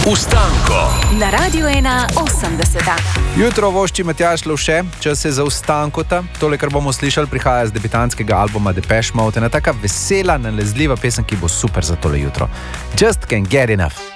Ustanko na Radiu 1:80. Jutro vošči Matjaž Lovše, čas je za Ustankota. Tole, kar bomo slišali, prihaja z debitantskega albuma Depeche Mode. Ena taka vesela, nalezljiva pesem, ki bo super za tole jutro. Just can't get enough.